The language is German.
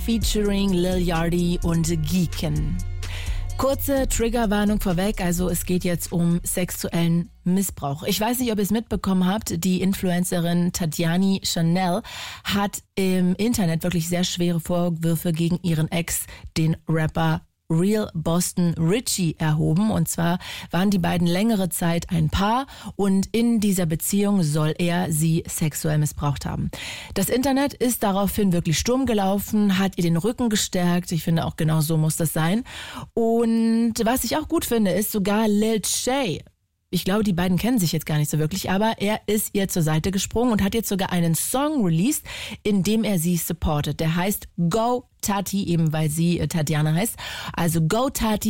featuring Lil Yachty und Geeken. Kurze Triggerwarnung vorweg, also es geht jetzt um sexuellen Missbrauch. Ich weiß nicht, ob ihr es mitbekommen habt, die Influencerin Tatiana Chanel hat im Internet wirklich sehr schwere Vorwürfe gegen ihren Ex, den Rapper Real Boston Richie, erhoben. Und zwar waren die beiden längere Zeit ein Paar und in dieser Beziehung soll er sie sexuell missbraucht haben. Das Internet ist daraufhin wirklich Sturm gelaufen, hat ihr den Rücken gestärkt. Ich finde auch genau so muss das sein. Und was ich auch gut finde, ist sogar Lil Shay. Ich glaube, die beiden kennen sich jetzt gar nicht so wirklich, aber er ist ihr zur Seite gesprungen und hat jetzt sogar einen Song released, in dem er sie supportet. Der heißt Go Tati, eben weil sie Tatiana heißt. Also Go Tati.